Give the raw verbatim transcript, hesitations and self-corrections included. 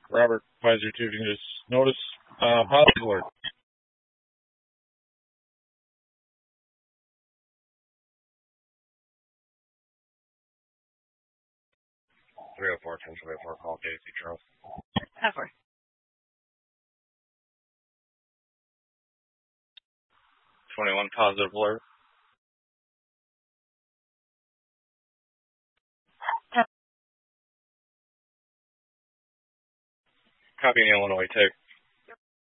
Robert, Advisory two, you can just notice uh, hostage alert. three oh four, ten seventy-four, call Casey Charles. Cover. twenty-one, positive alert. Copying Illinois, take.